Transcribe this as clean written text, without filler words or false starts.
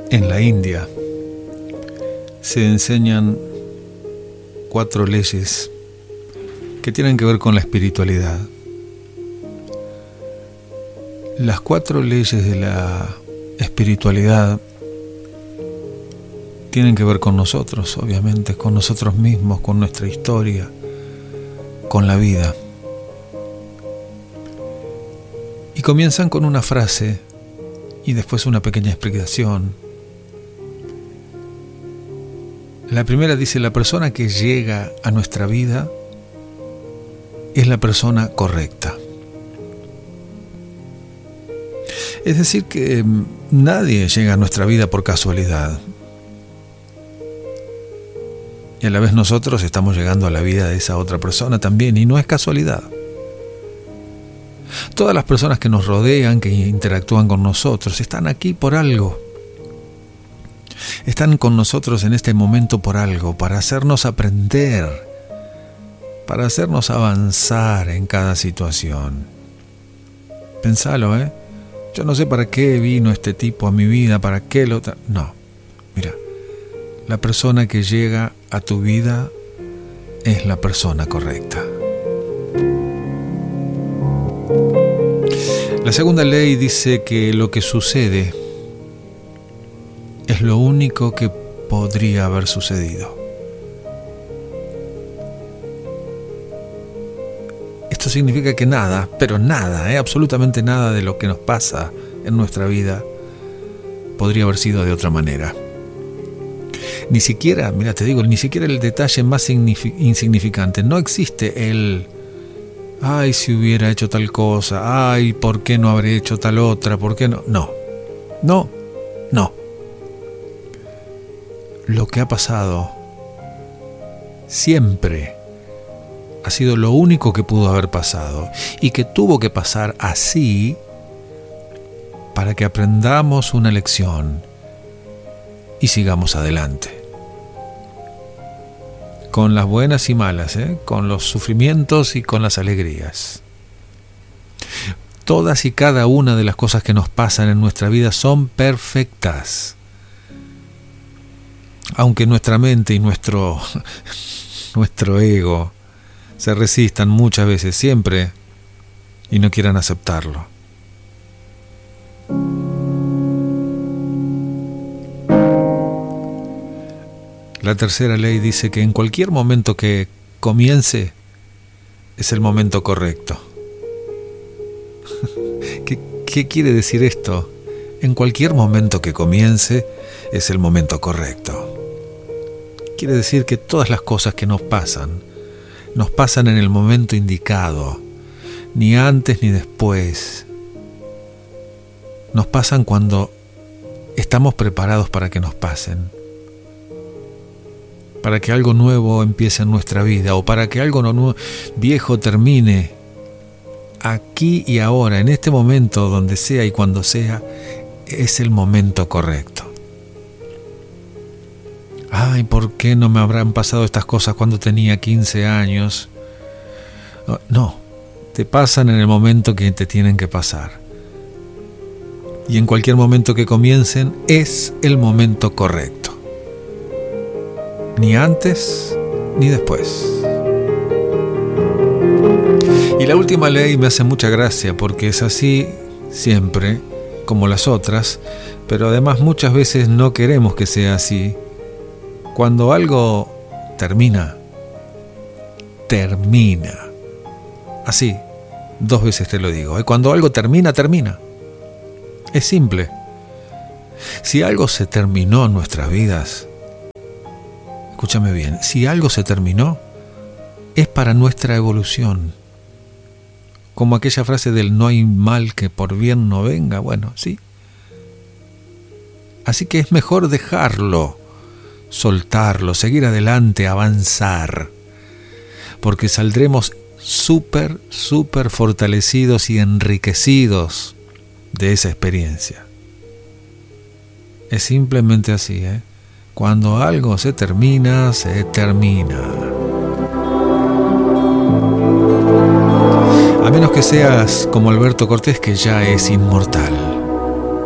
En la India se enseñan 4 leyes que tienen que ver con la espiritualidad. Las 4 leyes de la espiritualidad tienen que ver con nosotros, obviamente, con nosotros mismos, con nuestra historia, con la vida. Y comienzan con una frase y después una pequeña explicación. La primera dice: la persona que llega a nuestra vida es la persona correcta. Es decir, que nadie llega a nuestra vida por casualidad. Y a la vez nosotros estamos llegando a la vida de esa otra persona también, y no es casualidad. Todas las personas que nos rodean, que interactúan con nosotros, están aquí por algo. Están con nosotros en este momento por algo, para hacernos aprender, para hacernos avanzar en cada situación. Pensalo, ¿eh? Yo no sé para qué vino este tipo a mi vida, para qué lo... No, mira, la persona que llega a tu vida es la persona correcta. La segunda ley dice que lo que sucede es lo único que podría haber sucedido. Esto significa que nada, pero nada, absolutamente nada de lo que nos pasa en nuestra vida podría haber sido de otra manera. Ni siquiera, mira, te digo, ni siquiera el detalle más insignificante. No existe el, ay, si hubiera hecho tal cosa, ay, ¿por qué no habré hecho tal otra? ¿Por qué no? No. Lo que ha pasado siempre ha sido lo único que pudo haber pasado, y que tuvo que pasar así para que aprendamos una lección y sigamos adelante. Con las buenas y malas, con los sufrimientos y con las alegrías. Todas y cada una de las cosas que nos pasan en nuestra vida son perfectas. Aunque nuestra mente y nuestro ego se resistan muchas veces, siempre, y no quieran aceptarlo. La tercera ley dice que en cualquier momento que comience es el momento correcto. ¿Qué quiere decir esto? En cualquier momento que comience es el momento correcto. Quiere decir que todas las cosas que nos pasan en el momento indicado, ni antes ni después. Nos pasan cuando estamos preparados para que nos pasen. Para que algo nuevo empiece en nuestra vida, o para que algo viejo termine. Aquí y ahora, en este momento, donde sea y cuando sea, es el momento correcto. Ay, ¿por qué no me habrán pasado estas cosas cuando tenía 15 años? No, te pasan en el momento que te tienen que pasar. Y en cualquier momento que comiencen, es el momento correcto. Ni antes, ni después. Y la última ley me hace mucha gracia, porque es así siempre, como las otras, pero además muchas veces no queremos que sea así. Cuando algo termina. Así, 2 veces te lo digo. Cuando algo termina. Es simple. Si algo se terminó en nuestras vidas, escúchame bien, si algo se terminó, es para nuestra evolución. Como aquella frase del no hay mal que por bien no venga. Bueno, sí. Así que es mejor dejarlo, soltarlo, seguir adelante, avanzar, porque saldremos súper fortalecidos y enriquecidos de esa experiencia. Es simplemente así, Cuando algo se termina, se termina. A menos que seas como Alberto Cortés, que ya es inmortal.